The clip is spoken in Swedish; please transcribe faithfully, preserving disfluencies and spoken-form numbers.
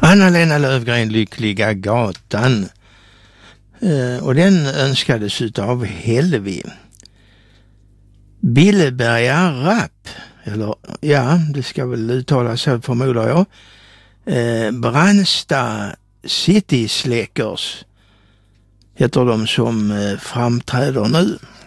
Anna-Lena Löfgren, Lyckliga gatan. Eh, och den önskades utav Helvi. Billeberga Rapp, eller ja, det ska väl uttalas så förmodar jag. Eh, Brandsta City Släckers heter de som eh, framträder nu.